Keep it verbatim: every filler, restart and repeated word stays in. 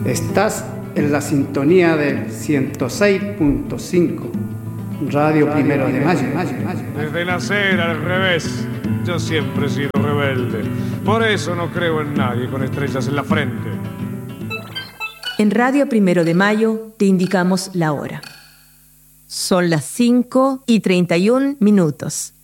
Estás en la sintonía del ciento seis punto cinco, Radio, Radio Primero de Mayo. Desde nacer al revés, yo siempre he sido rebelde. Por eso no creo en nadie con estrellas en la frente. En Radio Primero de Mayo te indicamos la hora. Son las cinco y treinta y un minutos.